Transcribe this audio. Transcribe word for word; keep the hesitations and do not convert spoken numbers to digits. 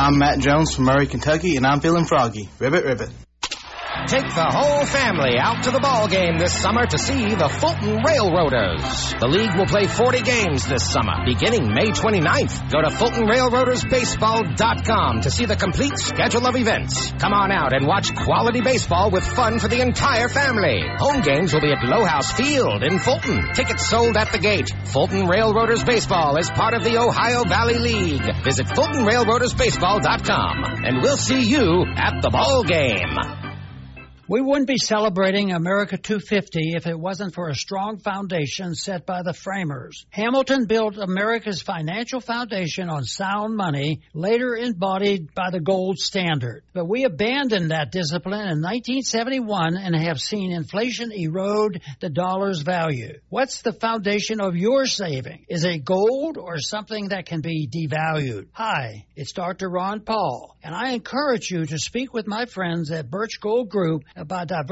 I'm Matt Jones from Murray, Kentucky, and I'm feeling froggy. Ribbit, ribbit. Take the whole family out to the ball game this summer to see the Fulton Railroaders. The league will play forty games this summer, beginning May twenty-ninth. Go to Fulton Railroaders Baseball dot com to see the complete schedule of events. Come on out and watch quality baseball with fun for the entire family. Home games will be at Lowhouse Field in Fulton. Tickets sold at the gate. Fulton Railroaders Baseball is part of the Ohio Valley League. Visit Fulton Railroaders Baseball dot com, and we'll see you at the ball game. We wouldn't be celebrating America two fifty if it wasn't for a strong foundation set by the framers. Hamilton built America's financial foundation on sound money, later embodied by the gold standard. But we abandoned that discipline in nineteen seventy-one and have seen inflation erode the dollar's value. What's the foundation of your saving? Is it gold or something that can be devalued? Hi, it's Doctor Ron Paul, and I encourage you to speak with my friends at Birch Gold Group about diversity